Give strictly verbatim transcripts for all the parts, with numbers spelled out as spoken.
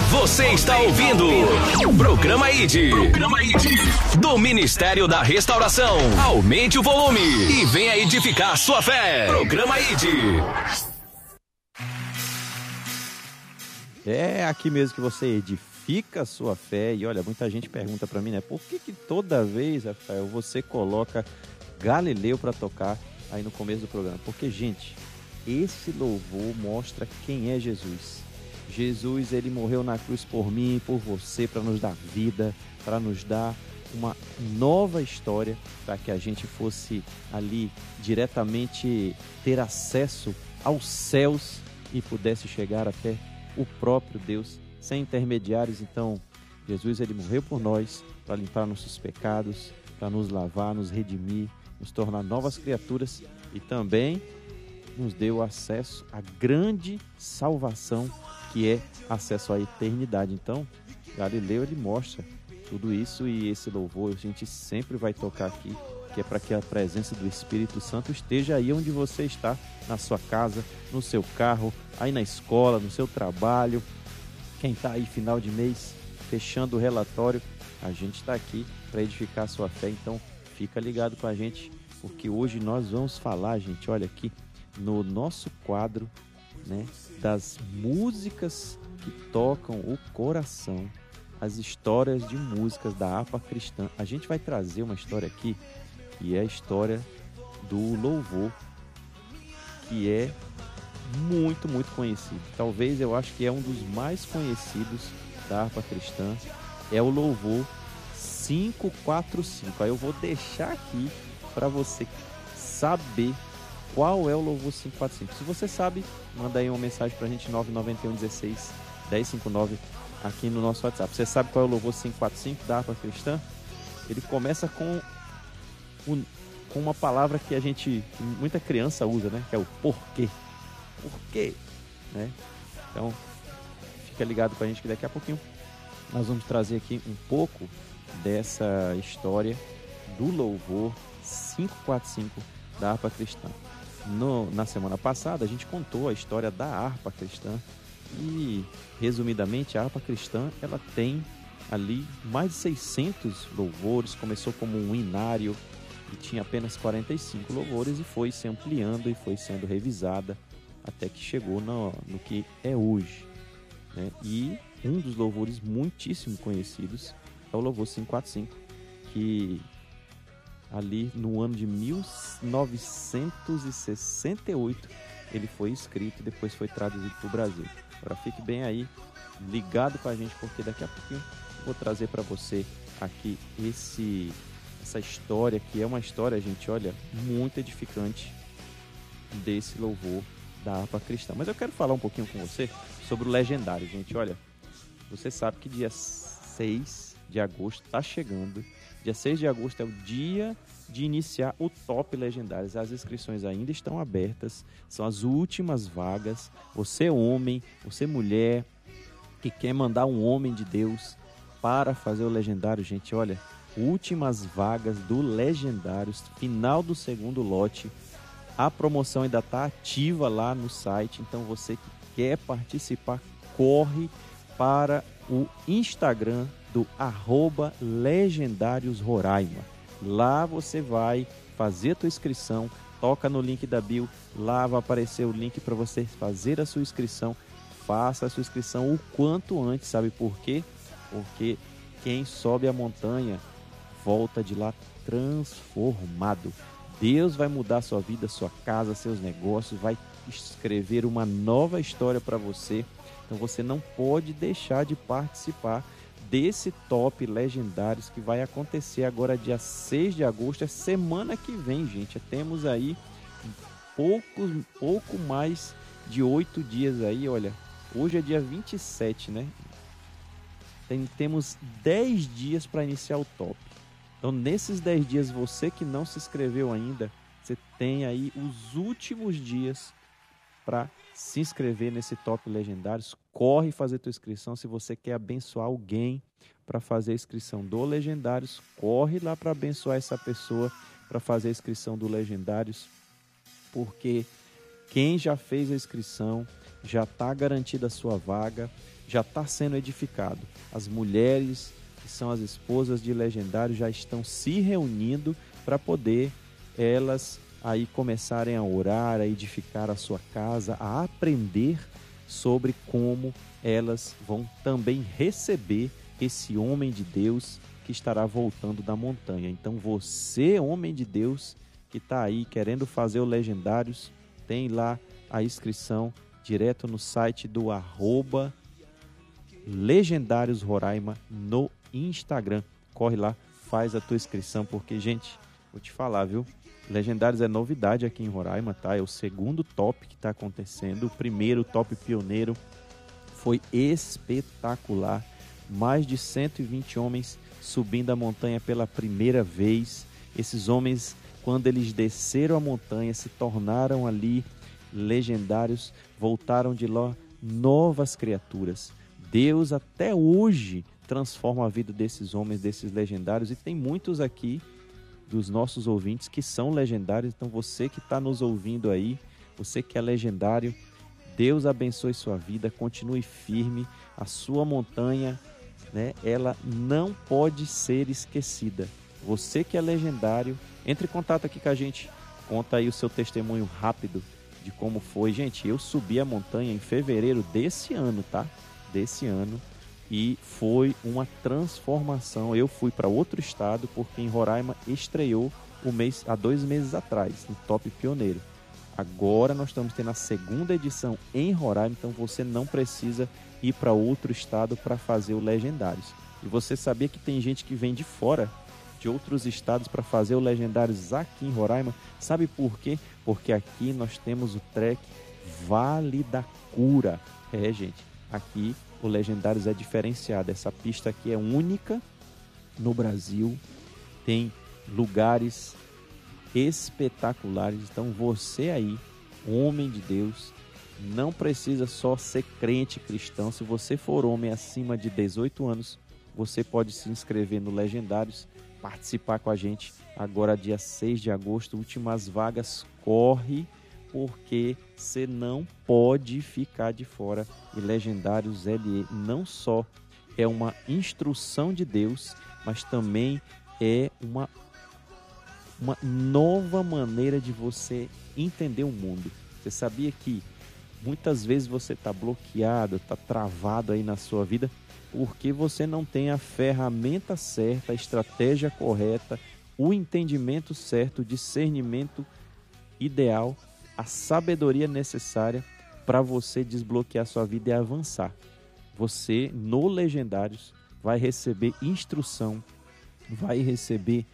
Você está ouvindo Programa I D, Programa I D do Ministério da Restauração. Aumente o volume e venha edificar sua fé. Programa I D. É aqui mesmo que você edifica a sua fé. E olha, muita gente pergunta pra mim, né? Por que que toda vez, Rafael, você coloca Galileu pra tocar aí no começo do programa? Porque, gente, esse louvor mostra quem é Jesus. Jesus, ele morreu na cruz por mim, por você, para nos dar vida, para nos dar uma nova história, para que a gente fosse ali diretamente ter acesso aos céus e pudesse chegar até o próprio Deus, sem intermediários. Então, Jesus, ele morreu por nós, para limpar nossos pecados, para nos lavar, nos redimir, nos tornar novas criaturas e também nos deu acesso à grande salvação, que é acesso à eternidade. Então, Galileu, ele mostra tudo isso, e esse louvor a gente sempre vai tocar aqui, que é para que a presença do Espírito Santo esteja aí onde você está, na sua casa, no seu carro, aí na escola, no seu trabalho. Quem está aí final de mês, fechando o relatório, a gente está aqui para edificar a sua fé. Então, fica ligado com a gente, porque hoje nós vamos falar, gente, olha aqui, no nosso quadro, né, das músicas que tocam o coração, as histórias de músicas da harpa cristã. A gente vai trazer uma história aqui, que é a história do louvor, que é muito, muito conhecido. Talvez, eu acho que é um dos mais conhecidos da harpa cristã, é o louvor cinco quatro cinco. Aí eu vou deixar aqui para você saber qual é o louvor cinco quatro cinco. Se você sabe, manda aí uma mensagem pra gente, nove nove um um seis um zero cinco nove, aqui no nosso WhatsApp. Você sabe qual é o louvor cinco quatro cinco da harpa cristã? Ele começa com, um, com uma palavra que a gente, muita criança usa, né? Que é o porquê. Porquê? Né? Então, fica ligado com a gente que daqui a pouquinho nós vamos trazer aqui um pouco dessa história do louvor cinco quatro cinco da harpa cristã. No, na semana passada a gente contou a história da harpa cristã e, resumidamente, a harpa cristã, ela tem ali mais de seiscentos louvores. Começou como um inário e tinha apenas quarenta e cinco louvores, e foi se ampliando e foi sendo revisada até que chegou no, no que é hoje, né? E um dos louvores muitíssimo conhecidos é o louvor cinco quatro cinco, que ali no ano de mil novecentos e sessenta e oito ele foi escrito e depois foi traduzido para o Brasil. Agora fique bem aí ligado com a gente, porque daqui a pouquinho eu vou trazer para você aqui esse, essa história, que é uma história, gente, olha, muito edificante, desse louvor da harpa cristã. Mas eu quero falar um pouquinho com você sobre o legendário, gente. Olha, você sabe que dia seis de agosto está chegando. Dia seis de agosto é o dia de iniciar o Top Legendários. As inscrições ainda estão abertas, são as últimas vagas. Você, homem, você, mulher, que quer mandar um homem de Deus para fazer o Legendário, gente, olha, últimas vagas do Legendários, final do segundo lote. A promoção ainda está ativa lá no site, então você que quer participar, corre para o Instagram do arroba Legendários Roraima. Lá você vai fazer a tua inscrição, toca no link da bio, lá vai aparecer o link para você fazer a sua inscrição. Faça a sua inscrição o quanto antes, sabe por quê? Porque quem sobe a montanha volta de lá transformado. Deus vai mudar sua vida, sua casa, seus negócios, vai escrever uma nova história para você. Então você não pode deixar de participar desse Top Legendários que vai acontecer agora dia seis de agosto, é semana que vem, gente. Temos aí pouco, pouco mais de oito dias aí, olha. Hoje é dia vinte e sete, né? Tem, temos dez dias para iniciar o Top. Então, nesses dez dias, você que não se inscreveu ainda, você tem aí os últimos dias para se inscrever nesse Top Legendários. Corre fazer tua inscrição. Se você quer abençoar alguém para fazer a inscrição do Legendários, corre lá para abençoar essa pessoa para fazer a inscrição do Legendários, porque quem já fez a inscrição já está garantida a sua vaga, já está sendo edificado. As mulheres que são as esposas de Legendário já estão se reunindo para poder elas aí começarem a orar, a edificar a sua casa, a aprender sobre como elas vão também receber esse homem de Deus que estará voltando da montanha. Então você, homem de Deus, que está aí querendo fazer o Legendários, tem lá a inscrição direto no site do arroba Legendários Roraima no Instagram. Corre lá, faz a tua inscrição, porque, gente, vou te falar, viu? Legendários é novidade aqui em Roraima, tá? É o segundo top que está acontecendo. O primeiro top pioneiro foi espetacular. Mais de cento e vinte homens subindo a montanha pela primeira vez. Esses homens, quando eles desceram a montanha, se tornaram ali legendários, voltaram de lá novas criaturas. Deus até hoje transforma a vida desses homens, desses legendários, e tem muitos aqui dos nossos ouvintes que são legendários. Então você que está nos ouvindo aí, você que é legendário, Deus abençoe sua vida, continue firme, a sua montanha, né, ela não pode ser esquecida. Você que é legendário, entre em contato aqui com a gente, conta aí o seu testemunho rápido de como foi. Gente, eu subi a montanha em fevereiro desse ano, tá? Desse ano, e foi uma transformação. Eu fui para outro estado porque em Roraima estreou o mês, há dois meses atrás, no Top Pioneiro. Agora nós estamos tendo a segunda edição em Roraima, então você não precisa ir para outro estado para fazer o Legendários. E você sabia que tem gente que vem de fora, de outros estados, para fazer o Legendários aqui em Roraima? Sabe por quê? Porque aqui nós temos o trek Vale da Cura. É, gente, aqui o Legendários é diferenciado. Essa pista aqui é única no Brasil, tem lugares espetaculares. Então você aí, homem de Deus, não precisa só ser crente cristão. Se você for homem acima de dezoito anos, você pode se inscrever no Legendários, participar com a gente agora dia seis de agosto, últimas vagas. Corre, porque você não pode ficar de fora. E Legendários L E não só é uma instrução de Deus, mas também é uma uma nova maneira de você entender o mundo. Você sabia que muitas vezes você está bloqueado, está travado aí na sua vida porque você não tem a ferramenta certa, a estratégia correta, o entendimento certo, o discernimento ideal, a sabedoria necessária para você desbloquear sua vida e avançar. Você, no Legendários, vai receber instrução, vai receber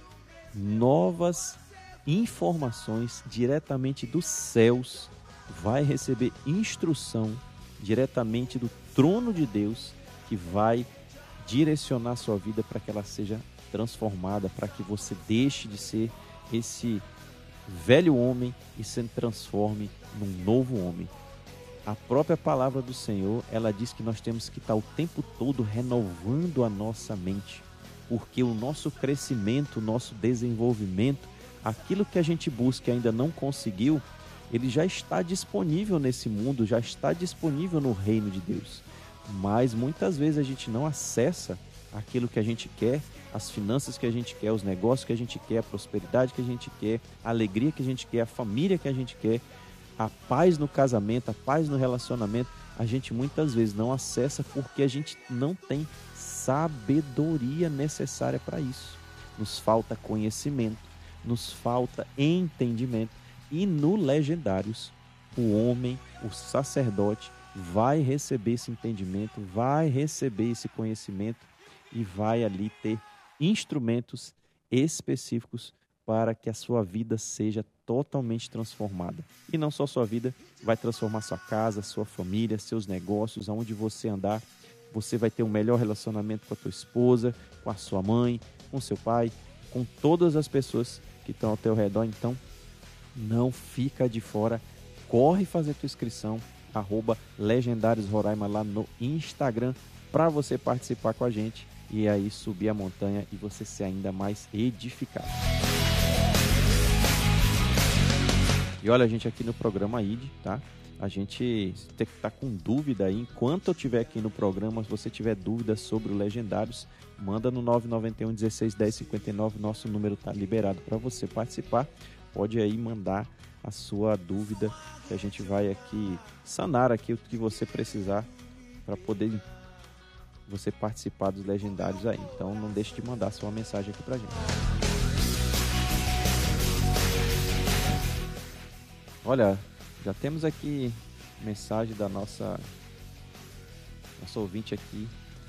novas informações diretamente dos céus, vai receber instrução diretamente do trono de Deus, que vai direcionar sua vida para que ela seja transformada, para que você deixe de ser esse velho homem e se transforme num novo homem. A própria palavra do Senhor, ela diz que nós temos que estar o tempo todo renovando a nossa mente, porque o nosso crescimento, o nosso desenvolvimento, aquilo que a gente busca e ainda não conseguiu, ele já está disponível nesse mundo, já está disponível no reino de Deus. Mas muitas vezes a gente não acessa aquilo que a gente quer, as finanças que a gente quer, os negócios que a gente quer, a prosperidade que a gente quer, a alegria que a gente quer, a família que a gente quer, a paz no casamento, a paz no relacionamento. A gente muitas vezes não acessa porque a gente não tem sabedoria necessária para isso. Nos falta conhecimento, nos falta entendimento. E no Legendários, o homem, o sacerdote, vai receber esse entendimento, vai receber esse conhecimento e vai ali ter instrumentos específicos para que a sua vida seja totalmente transformada. E não só sua vida, vai transformar sua casa, sua família, seus negócios, aonde você andar. Você vai ter um melhor relacionamento com a tua esposa, com a sua mãe, com seu pai, com todas as pessoas que estão ao teu redor. Então, não fica de fora. Corre fazer a tua inscrição, arroba Legendários Roraima lá no Instagram, para você participar com a gente e aí subir a montanha e você ser ainda mais edificado. E olha, a gente aqui no programa I D, tá? a gente tem que estar com dúvida aí. Enquanto eu estiver aqui no programa, se você tiver dúvidas sobre o Legendários, manda no nove nove um, um seis, um zero cinco nove. Nosso número está liberado para você participar. Pode aí mandar a sua dúvida, que a gente vai aqui sanar aqui o que você precisar para poder você participar dos Legendários aí. Então não deixe de mandar sua mensagem aqui pra gente. Olha, já temos aqui mensagem da nossa nossa ouvinte aqui,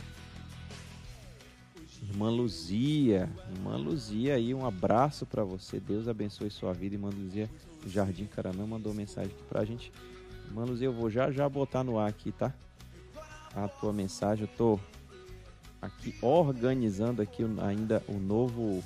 Irmã Luzia. Irmã Luzia aí, um abraço para você. Deus abençoe sua vida. Irmã Luzia do Jardim Caranã mandou mensagem aqui pra gente. Irmã Luzia, eu vou já já botar no ar aqui, tá? A tua mensagem. Eu tô aqui organizando aqui ainda o novo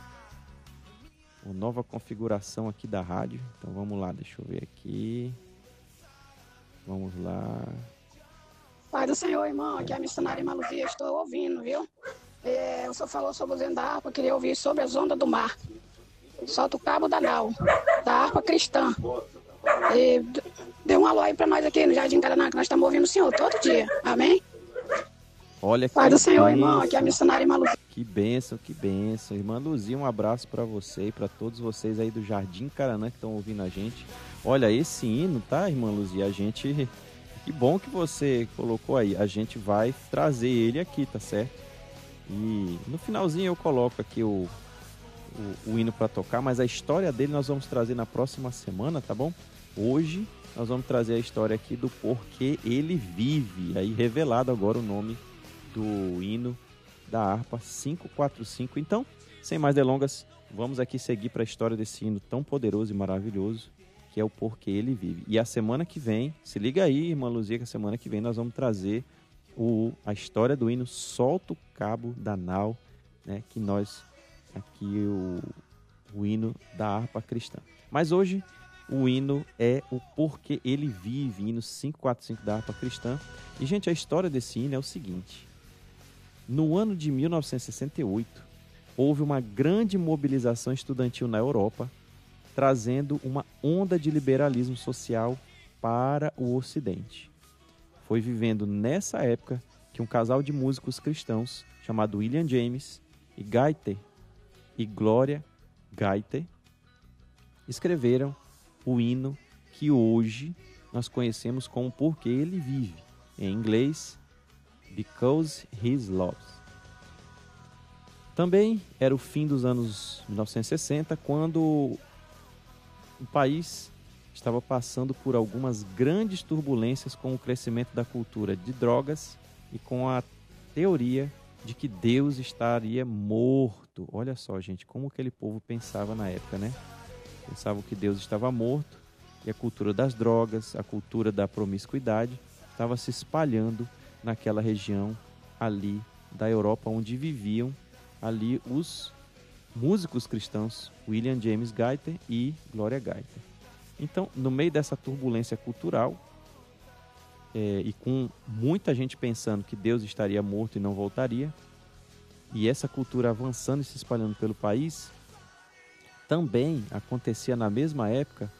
a nova configuração aqui da rádio. Então vamos lá, deixa eu ver aqui. Vamos lá. Pai do Senhor, irmão, aqui é a missionária Irmã Luzia, estou ouvindo, viu? É, o senhor falou sobre os da harpa, eu queria ouvir sobre as ondas do mar. Solta o cabo da nau, da harpa cristã. E dê um alô aí pra nós aqui no Jardim Caranã, que nós estamos ouvindo o senhor todo dia. Amém? Olha, Pai do Senhor, irmão, aqui é a missionária Irmã Luzia. Que bênção, que bênção. Irmã Luzia, um abraço para você e para todos vocês aí do Jardim Caranã que estão ouvindo a gente. Olha, esse hino, tá, Irmã Luzia? A gente... Que bom que você colocou aí. A gente vai trazer ele aqui, tá certo? E no finalzinho eu coloco aqui o, o, o hino para tocar, mas a história dele nós vamos trazer na próxima semana, tá bom? Hoje nós vamos trazer a história aqui do porquê ele vive. Aí revelado agora o nome do hino da harpa quinhentos e quarenta e cinco. Então, sem mais delongas, vamos aqui seguir para a história desse hino tão poderoso e maravilhoso, que é o porquê ele vive. E a semana que vem, se liga aí, Irmã Luzia, que a semana que vem nós vamos trazer o, a história do hino Solta o Cabo da Nau, né, que nós, aqui o, o hino da harpa cristã. Mas hoje o hino é o porquê ele vive, hino quinhentos e quarenta e cinco da harpa cristã. E, gente, a história desse hino é o seguinte: no ano de mil novecentos e sessenta e oito, houve uma grande mobilização estudantil na Europa, trazendo uma onda de liberalismo social para o Ocidente. Foi vivendo nessa época que um casal de músicos cristãos chamado William James e Gaither e Gloria Gaither escreveram o hino que hoje nós conhecemos como Porque Ele Vive, em inglês, Because He Loves. Também era o fim dos anos mil novecentos e sessenta, quando o país estava passando por algumas grandes turbulências com o crescimento da cultura de drogas e com a teoria de que Deus estaria morto. Olha só, gente, como aquele povo pensava na época, né? Pensavam que Deus estava morto e a cultura das drogas, a cultura da promiscuidade estava se espalhando naquela região ali da Europa, onde viviam ali os músicos cristãos William James Gaither e Gloria Gaither. Então, no meio dessa turbulência cultural, é, e com muita gente pensando que Deus estaria morto e não voltaria, e essa cultura avançando e se espalhando pelo país, também acontecia na mesma época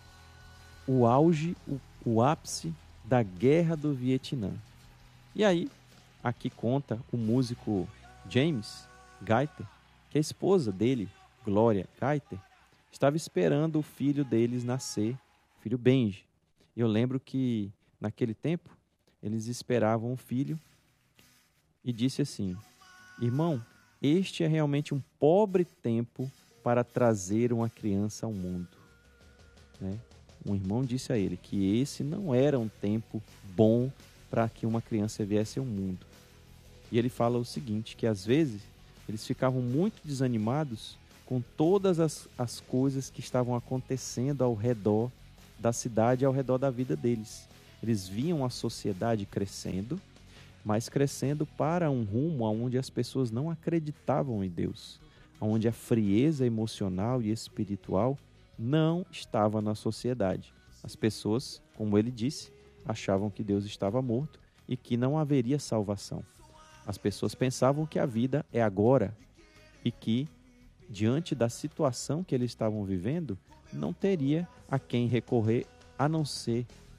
o auge, o, o ápice da Guerra do Vietnã. E aí, aqui conta o músico James Gaither, que a esposa dele, Gloria Gaither, estava esperando o filho deles nascer, o filho Benji. Eu lembro que, naquele tempo, eles esperavam um filho e disse assim: irmão, este é realmente um pobre tempo para trazer uma criança ao mundo. Né? Um irmão disse a ele que esse não era um tempo bom para que uma criança viesse ao mundo. E ele fala o seguinte, que às vezes eles ficavam muito desanimados com todas as, as coisas que estavam acontecendo ao redor da cidade e ao redor da vida deles. Eles viam a sociedade crescendo, mas crescendo para um rumo onde as pessoas não acreditavam em Deus, onde a frieza emocional e espiritual não estava na sociedade. As pessoas, como ele disse, achavam que Deus estava morto e que não haveria salvação. As pessoas pensavam que a vida é agora e que, diante da situação que eles estavam vivendo, não teria a quem recorrer a não ser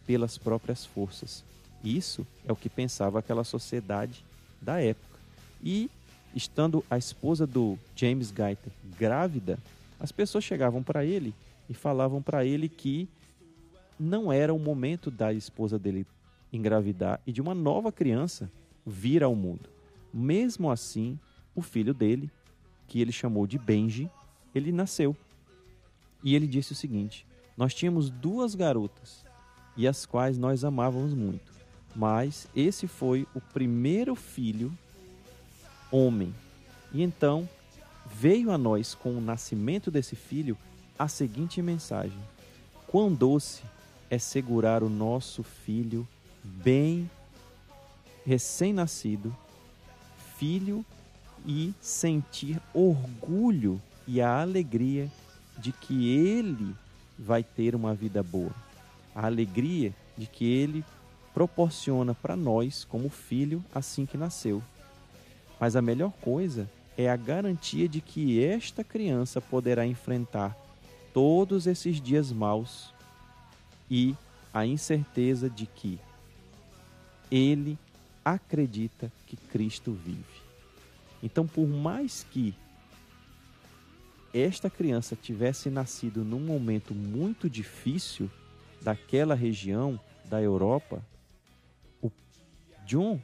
pelas próprias forças. Isso é o que pensava aquela sociedade da época. E, estando a esposa do James Gaita grávida, as pessoas chegavam para ele e falavam para ele que não era o momento da esposa dele engravidar e de uma nova criança vir ao mundo. Mesmo assim, o filho dele, que ele chamou de Benji, ele nasceu. E ele disse o seguinte: nós tínhamos duas garotas, e as quais nós amávamos muito, mas esse foi o primeiro filho homem. E então veio a nós, com o nascimento desse filho, a seguinte mensagem: quão doce é segurar o nosso filho bem recém-nascido, filho, e sentir orgulho e a alegria de que ele vai ter uma vida boa. A alegria de que ele proporciona para nós como filho assim que nasceu. Mas a melhor coisa é a garantia de que esta criança poderá enfrentar todos esses dias maus e a incerteza de que ele acredita que Cristo vive. Então, por mais que esta criança tivesse nascido num momento muito difícil daquela região da Europa, o John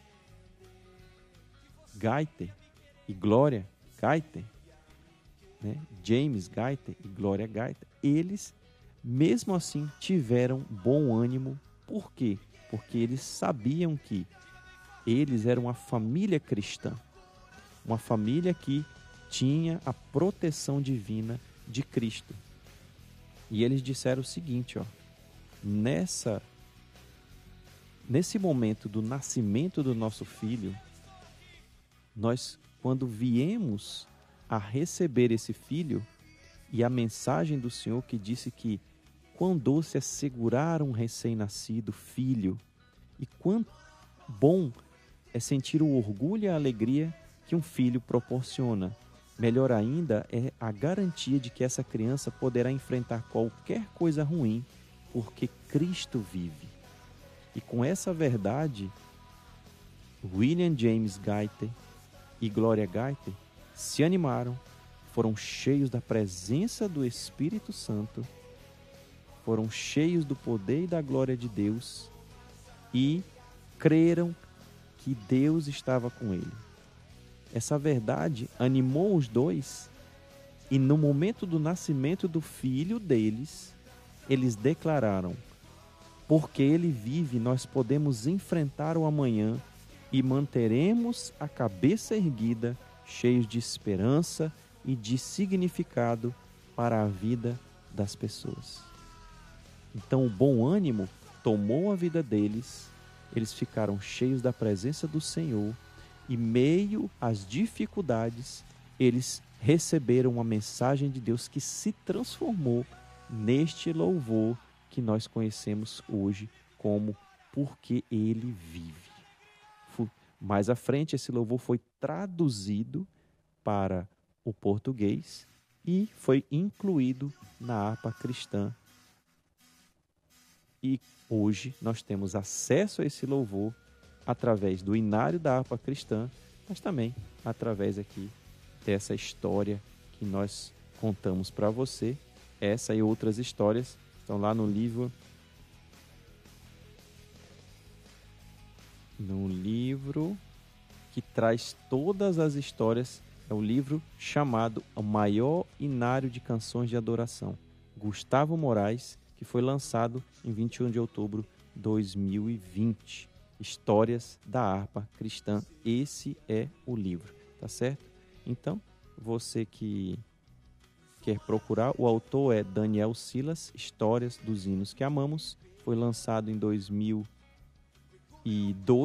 Gaita e Gloria Gaita, né? James Gaita e Gloria Gaita, eles mesmo assim tiveram bom ânimo. Por quê? Porque eles sabiam que eles eram uma família cristã, uma família que tinha a proteção divina de Cristo. E eles disseram o seguinte, ó, nessa, nesse momento do nascimento do nosso filho, nós, quando viemos a receber esse filho, e a mensagem do Senhor que disse que quão doce é segurar um recém-nascido filho, e quão bom é sentir o orgulho e a alegria que um filho proporciona. Melhor ainda é a garantia de que essa criança poderá enfrentar qualquer coisa ruim, porque Cristo vive. E com essa verdade, William James Gaita e Gloria Gaita se animaram, foram cheios da presença do Espírito Santo, foram cheios do poder e da glória de Deus e creram que Deus estava com ele. Essa verdade animou os dois e no momento do nascimento do filho deles, eles declararam: porque ele vive, nós podemos enfrentar o amanhã e manteremos a cabeça erguida, cheios de esperança e de significado para a vida das pessoas. Então o bom ânimo tomou a vida deles, eles ficaram cheios da presença do Senhor e, meio às dificuldades, eles receberam uma mensagem de Deus que se transformou neste louvor que nós conhecemos hoje como Porque Ele Vive. Mais à frente, esse louvor foi traduzido para o português e foi incluído na harpa cristã. E hoje nós temos acesso a esse louvor através do inário da harpa cristã, mas também através aqui dessa história que nós contamos para você. Essa e outras histórias estão lá no livro no livro que traz todas as histórias. É o livro chamado O Maior Inário de Canções de Adoração, Gustavo Moraes, que foi lançado em vinte e um de outubro de dois mil e vinte. Histórias da harpa cristã. Esse é o livro, tá certo? Então, você que quer procurar, o autor é Daniel Silas, Histórias dos Hinos que Amamos. Foi lançado em dois mil e doze.